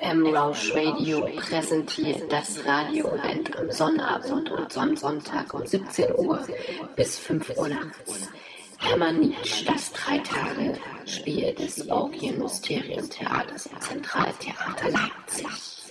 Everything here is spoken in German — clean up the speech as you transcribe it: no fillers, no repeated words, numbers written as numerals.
FM Rausch Radio präsentiert das Radio-Halt am Sonnabend und am Sonntag um 17 Uhr bis 5 Uhr nachts. Hermanitsch, das 3-Tage-Spiel des Orgien Mysterium Theaters im Zentraltheater Leipzig.